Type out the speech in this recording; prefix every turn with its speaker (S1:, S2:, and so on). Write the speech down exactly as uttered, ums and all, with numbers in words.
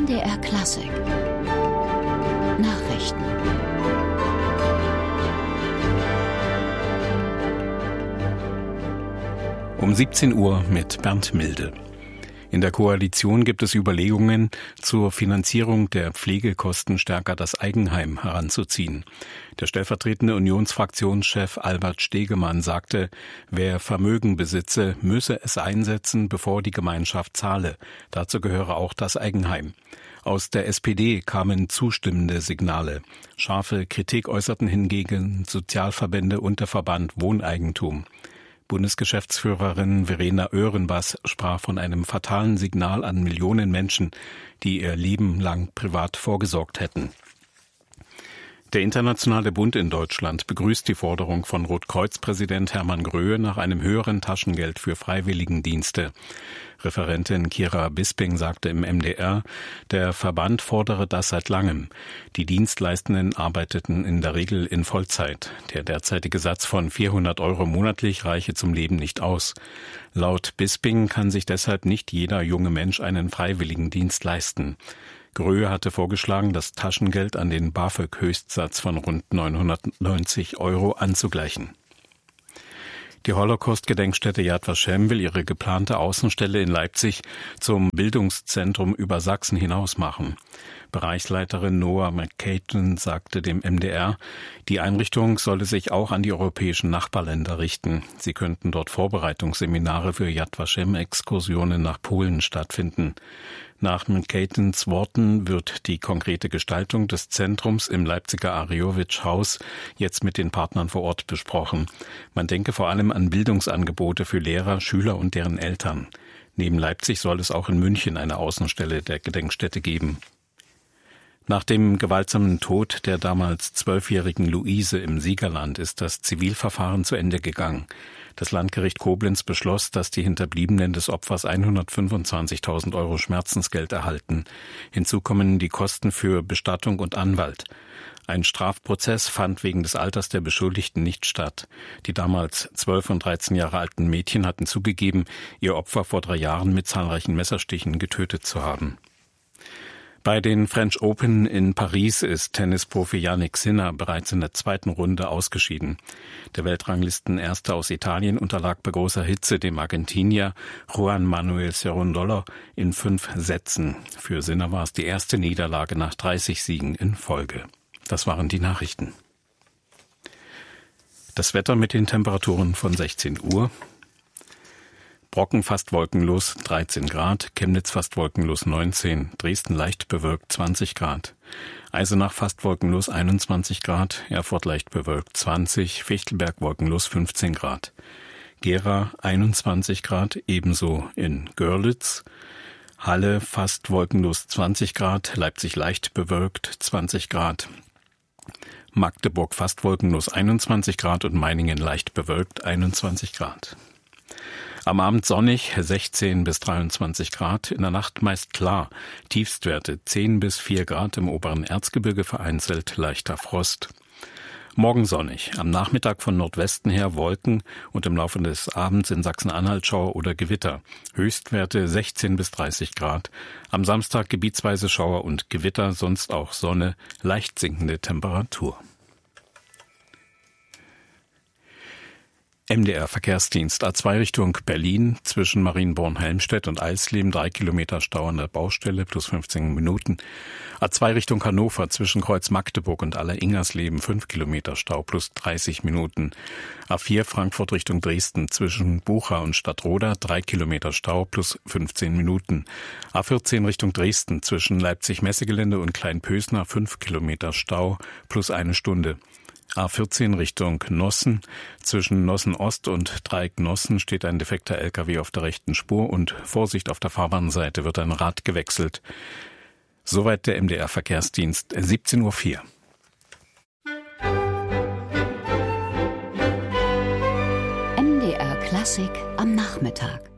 S1: M D R Klassik Nachrichten.
S2: Um siebzehn Uhr mit Bernd Milde. In der Koalition gibt es Überlegungen, zur Finanzierung der Pflegekosten stärker das Eigenheim heranzuziehen. Der stellvertretende Unionsfraktionschef Albert Stegemann sagte, wer Vermögen besitze, müsse es einsetzen, bevor die Gemeinschaft zahle. Dazu gehöre auch das Eigenheim. Aus der S P D kamen zustimmende Signale. Scharfe Kritik äußerten hingegen Sozialverbände und der Verband Wohneigentum. Bundesgeschäftsführerin Verena Oehrenbass sprach von einem fatalen Signal an Millionen Menschen, die ihr Leben lang privat vorgesorgt hätten. Der Internationale Bund in Deutschland begrüßt die Forderung von Rotkreuz-Präsident Hermann Gröhe nach einem höheren Taschengeld für Freiwilligendienste. Referentin Kira Bisping sagte im M D R, der Verband fordere das seit langem. Die Dienstleistenden arbeiteten in der Regel in Vollzeit. Der derzeitige Satz von vierhundert Euro monatlich reiche zum Leben nicht aus. Laut Bisping kann sich deshalb nicht jeder junge Mensch einen Freiwilligendienst leisten. Gröhe hatte vorgeschlagen, das Taschengeld an den BAföG-Höchstsatz von rund neunhundertneunzig Euro anzugleichen. Die Holocaust-Gedenkstätte Yad Vashem will ihre geplante Außenstelle in Leipzig zum Bildungszentrum über Sachsen hinaus machen. Bereichsleiterin Noah McCaton sagte dem M D R, die Einrichtung solle sich auch an die europäischen Nachbarländer richten. Sie könnten dort Vorbereitungsseminare für Yad Vashem-Exkursionen nach Polen stattfinden. Nach McCatons Worten wird die konkrete Gestaltung des Zentrums im Leipziger Arjowitsch-Haus jetzt mit den Partnern vor Ort besprochen. Man denke vor allem an Bildungsangebote für Lehrer, Schüler und deren Eltern. Neben Leipzig soll es auch in München eine Außenstelle der Gedenkstätte geben. Nach dem gewaltsamen Tod der damals zwölfjährigen Luise im Siegerland ist das Zivilverfahren zu Ende gegangen. Das Landgericht Koblenz beschloss, dass die Hinterbliebenen des Opfers hundertfünfundzwanzigtausend Euro Schmerzensgeld erhalten. Hinzu kommen die Kosten für Bestattung und Anwalt. Ein Strafprozess fand wegen des Alters der Beschuldigten nicht statt. Die damals zwölf und dreizehn Jahre alten Mädchen hatten zugegeben, ihr Opfer vor drei Jahren mit zahlreichen Messerstichen getötet zu haben. Bei den French Open in Paris ist Tennisprofi Jannik Sinner bereits in der zweiten Runde ausgeschieden. Der Weltranglistenerste aus Italien unterlag bei großer Hitze dem Argentinier Juan Manuel Cerundolo in fünf Sätzen. Für Sinner war es die erste Niederlage nach dreißig Siegen in Folge. Das waren die Nachrichten. Das Wetter mit den Temperaturen von sechzehn Uhr. Brocken fast wolkenlos dreizehn Grad, Chemnitz fast wolkenlos neunzehn, Dresden leicht bewölkt zwanzig Grad, Eisenach fast wolkenlos einundzwanzig Grad, Erfurt leicht bewölkt zwanzig, Fichtelberg wolkenlos fünfzehn Grad, Gera einundzwanzig Grad, ebenso in Görlitz, Halle fast wolkenlos zwanzig Grad, Leipzig leicht bewölkt zwanzig Grad, Magdeburg fast wolkenlos einundzwanzig Grad und Meiningen leicht bewölkt einundzwanzig Grad. Am Abend sonnig, sechzehn bis dreiundzwanzig Grad, in der Nacht meist klar, Tiefstwerte zehn bis vier Grad im oberen Erzgebirge, vereinzelt leichter Frost. Morgen sonnig, am Nachmittag von Nordwesten her Wolken und im Laufe des Abends in Sachsen-Anhalt Schauer oder Gewitter. Höchstwerte sechzehn bis dreißig Grad. Am Samstag gebietsweise Schauer und Gewitter, sonst auch Sonne, leicht sinkende Temperatur. M D R Verkehrsdienst A zwei Richtung Berlin zwischen Marienborn-Helmstedt und Eisleben drei Kilometer Stau an der Baustelle plus fünfzehn Minuten. A zwei Richtung Hannover zwischen Kreuz Magdeburg und Aller-Ingersleben fünf Kilometer Stau plus dreißig Minuten. A vier Frankfurt Richtung Dresden zwischen Bucha und Stadtroda drei Kilometer Stau plus fünfzehn Minuten. A vierzehn Richtung Dresden zwischen Leipzig-Messegelände und Kleinpösner fünf Kilometer Stau plus eine Stunde. A vierzehn Richtung Nossen. Zwischen Nossen Ost und Dreieck Nossen steht ein defekter L K W auf der rechten Spur und Vorsicht, auf der Fahrbahnseite wird ein Rad gewechselt. Soweit der M D R Verkehrsdienst, siebzehn Uhr vier.
S1: M D R Klassik am Nachmittag.